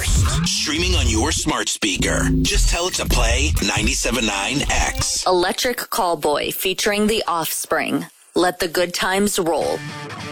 first. Streaming on your smart speaker. Just tell it to play 97.9 X. Electric Callboy featuring The Offspring. Let the good times roll.